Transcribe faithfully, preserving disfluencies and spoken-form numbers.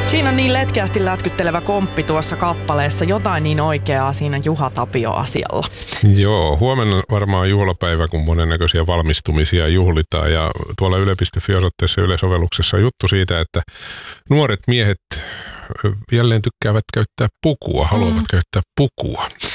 Siinä on niin letkeästi lätkyttelevä komppi tuossa kappaleessa. Jotain niin oikeaa siinä Juha Tapio-asialla. Joo, huomenna varmaan juhlapäivä, kun monennäköisiä valmistumisia juhlitaan. Ja tuolla yle piste fi osoitteessa yleisovelluksessa on juttu siitä, että nuoret miehet jälleen tykkäävät käyttää pukua, haluavat mm. käyttää pukua.